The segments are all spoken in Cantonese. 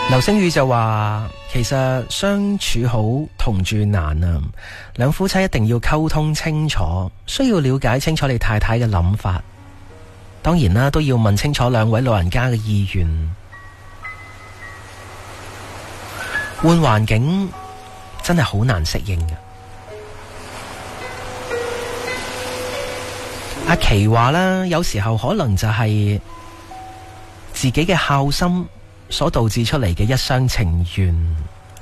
劉星宇就話，其實相處好同住難啊，兩夫妻一定要溝通清楚，需要了解清楚你太太嘅諗法，當然啦，都要問清楚兩位老人家嘅意願。換環境真係好難適應嘅。阿琪話啦，有時候可能就係自己嘅孝心所導致出嚟嘅一廂情願。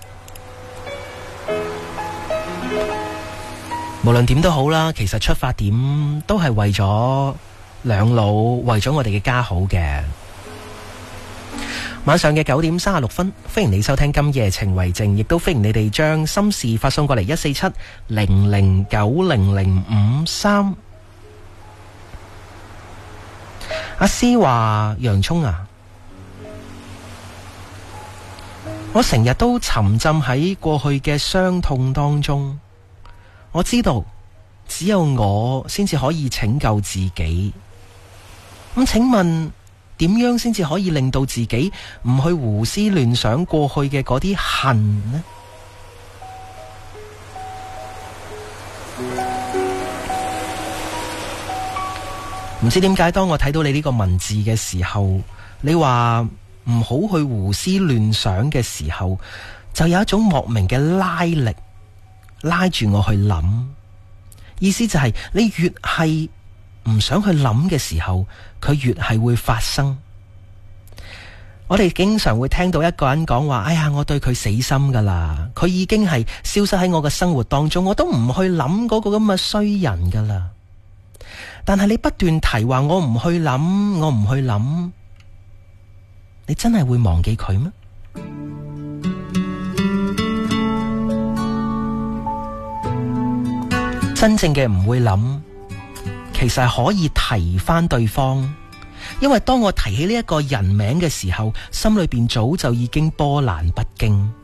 無論點都好啦，其實出發點都係為咗兩老，為咗我哋嘅家好嘅。晚上嘅9點36分，歡迎你收聽今夜情為證，亦都歡迎你哋將心事發送過嚟14700900053。阿詩話：洋蔥啊，我成日都沉浸喺過去嘅傷痛當中，我知道只有我先至可以拯救自己。咁請問點樣先至可以令到自己唔去胡思亂想過去嘅嗰啲恨呢？唔知點解當我睇到你呢個文字嘅時候，你話唔好去胡思亂想嘅時候，就有一種莫名嘅拉力拉住我去諗。意思就係你越係唔想去諗嘅時候，佢越係會發生。我哋經常會聽到一個人講話：哎呀，我對佢死心噶啦，佢已經係消失喺我嘅生活當中，我都唔去諗嗰個咁嘅衰人噶啦。但係你不斷提話我唔去諗，我唔去諗，你真係會忘記佢咩？真正嘅唔會諗，其實係可以提翻對方，因為當我提起呢一個人名嘅時候，心裏邊早就已經波瀾不驚。